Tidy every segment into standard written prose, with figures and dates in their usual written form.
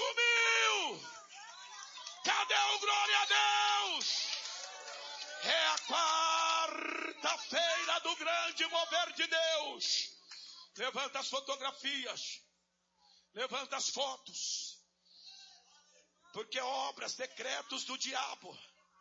Sumiu! Cadê o glória a Deus? É a quarta-feira do grande mover de Deus. Levanta as fotografias. Levanta as fotos. Porque obras, decretos do diabo.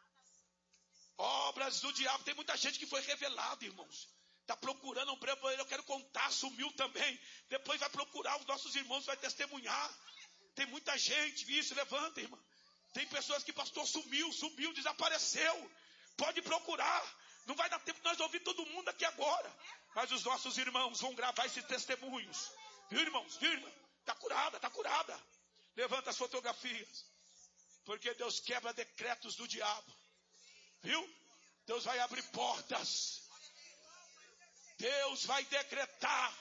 Obras do diabo. Tem muita gente que foi revelada, irmãos. Está procurando um prêmio, eu quero contar, sumiu também. Depois vai procurar os nossos irmãos, vai testemunhar. Tem muita gente, isso, levanta, irmão. Tem pessoas que pastor sumiu, desapareceu. Pode procurar. Não vai dar tempo de nós ouvir todo mundo aqui agora. Mas os nossos irmãos vão gravar esses testemunhos. Viu, irmãos? Viu, irmão? Está curada, está curada. Levanta as fotografias. Porque Deus quebra decretos do diabo. Viu? Deus vai abrir portas. Deus vai decretar.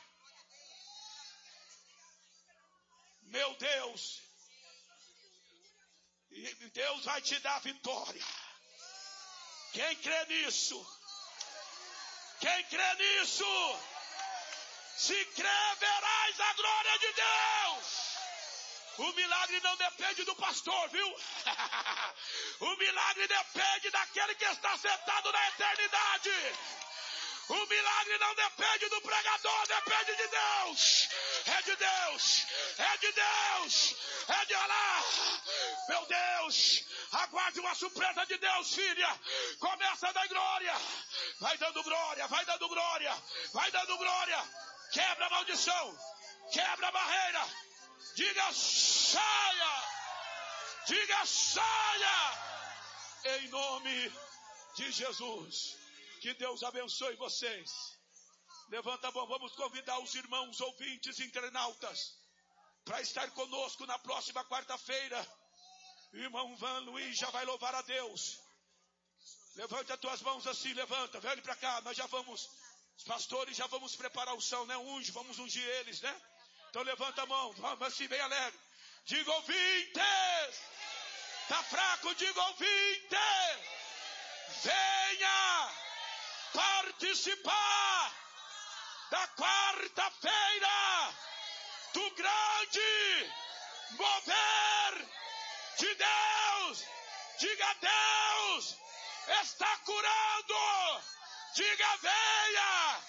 Meu Deus. E Deus vai te dar vitória. Quem crê nisso? Quem crê nisso? Se crê, verás a glória de Deus. O milagre não depende do pastor, viu? O milagre depende daquele que está sentado na eternidade. O milagre não depende do pregador, depende de Deus. É de Deus. É de Deus. É de Alá. Meu Deus. Aguarde uma surpresa de Deus, filha. Começa a dar glória. Vai dando glória. Vai dando glória. Vai dando glória. Quebra a maldição. Quebra a barreira. Diga saia. Diga saia. Em nome de Jesus. Que Deus abençoe vocês. Levanta a mão, vamos convidar os irmãos ouvintes internautas para estar conosco na próxima quarta-feira. O irmão Van Luiz já vai louvar a Deus. Levanta as tuas mãos assim, levanta, vem para cá, nós já vamos, os pastores já vamos preparar o som, né? Vamos ungir eles, né? Então levanta a mão, vamos assim, bem alegre. Diga ouvintes, tá fraco, diga ouvintes, venha participar da quarta-feira do grande mover de Deus. Diga Deus está curando. Diga venha,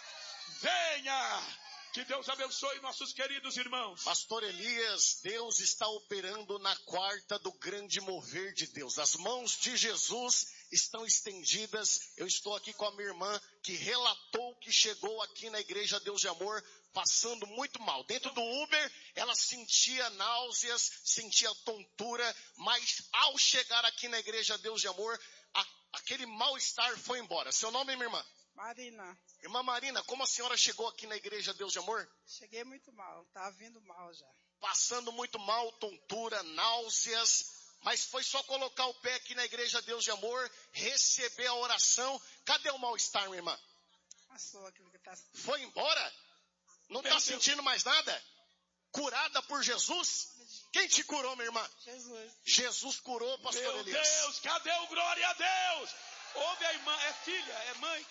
venha. Que Deus abençoe nossos queridos irmãos. Pastor Elias, Deus está operando na quarta do grande mover de Deus. As mãos de Jesus estão estendidas. Eu estou aqui com a minha irmã que relatou que chegou aqui na Igreja Deus de Amor passando muito mal. Dentro do Uber, ela sentia náuseas, sentia tontura, mas ao chegar aqui na Igreja Deus de Amor, aquele mal-estar foi embora. Seu nome, minha irmã? Marina. Irmã Marina, como a senhora chegou aqui na Igreja Deus de Amor? Cheguei muito mal, estava vindo mal já. Passando muito mal, tontura, náuseas, mas foi só colocar o pé aqui na Igreja Deus de Amor, receber a oração. Cadê o mal-estar, minha irmã? Passou aquilo que está... Foi embora? Não está sentindo mais nada? Curada por Jesus? Quem te curou, minha irmã? Jesus. Jesus curou, pastor Meu Elias. Deus, cadê o glória a Deus? Ouve a irmã, é filha, é mãe?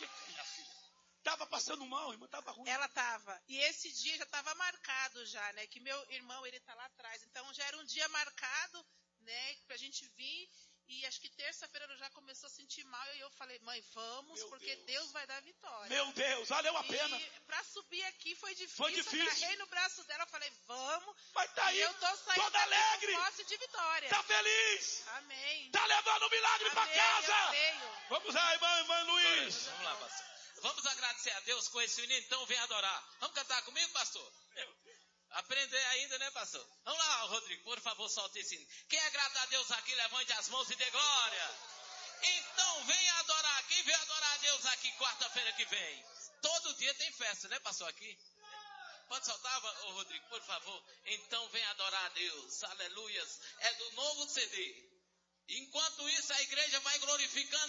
Estava passando mal, a irmã estava ruim. Ela estava. E esse dia já estava marcado já, né? Que meu irmão, ele está lá atrás. Então já era um dia marcado, né? Pra gente vir. E acho que terça-feira ela já começou a sentir mal. E eu falei, mãe, vamos, porque Deus vai dar vitória. Meu Deus, valeu a pena. E para subir aqui foi difícil. Foi difícil. Agarrei no braço dela, falei, vamos. Mas tá aí, e eu tô saindo toda alegre. com posse de vitória. Tá feliz. Amém. Tá levando o milagre para casa. Eu creio. Vamos lá, irmã Luiz. Vamos lá, pastor. Vamos agradecer a Deus com esse menino, então vem adorar. Vamos cantar comigo, pastor? Aprender ainda, né, pastor? Vamos lá, Rodrigo, por favor, solte esse hino. Quem agrada a Deus aqui, levante as mãos e dê glória. Então, vem adorar. Quem vem adorar a Deus aqui quarta-feira que vem? Todo dia tem festa, né, pastor, aqui? Pode soltar, Rodrigo, por favor? Então, vem adorar a Deus. Aleluias. É do novo CD. Enquanto isso, a igreja vai glorificando